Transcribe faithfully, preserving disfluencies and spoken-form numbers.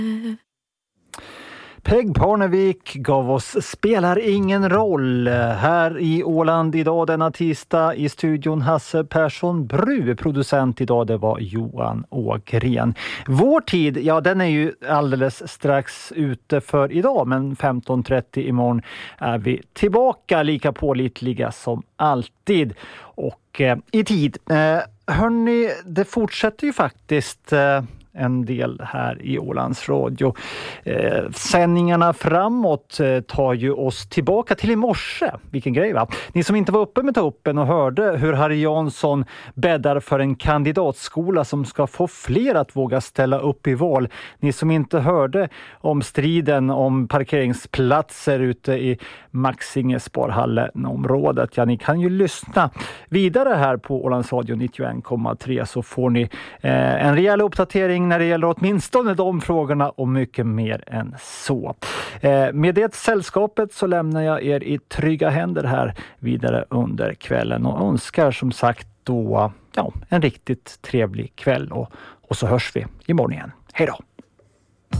Peg Parnevik gav oss Spelar ingen roll. Här i Åland idag denna tisdag i studion Hasse Persson Bru. Producent idag det var Johan Ågren. Vår tid, ja den är ju alldeles strax ute för idag, men femton trettio imorgon är vi tillbaka lika pålitliga som alltid och eh, i tid. Eh, hörni, det fortsätter ju faktiskt... Eh, en del här i Ålands radio. Eh, sändningarna framåt eh, tar ju oss tillbaka till i morse. Vilken grej va? Ni som inte var uppe med tuppen och hörde hur Harry Jansson bäddar för en kandidatskola som ska få fler att våga ställa upp i val. Ni som inte hörde om striden om parkeringsplatser ute i Maxinge Sparhallen-området. Ja, ni kan ju lyssna vidare här på Ålands radio nittioen komma tre så får ni eh, en rejäl uppdatering när det gäller åtminstone de frågorna och mycket mer än så. Eh, med det sällskapet så lämnar jag er i trygga händer här vidare under kvällen och önskar som sagt då ja, en riktigt trevlig kväll och, och så hörs vi imorgon igen. Hej då!